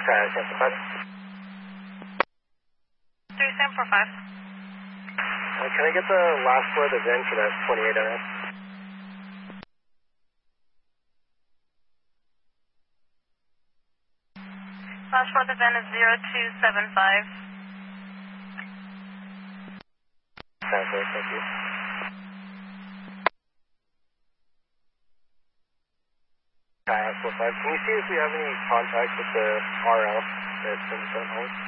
Sample 5. 3745. Can I get the last four of the VIN for that 28 RS? Last for the VIN is 0275. Sounds good, thank you. Can you see if we have any contact with the RL that's been sent home?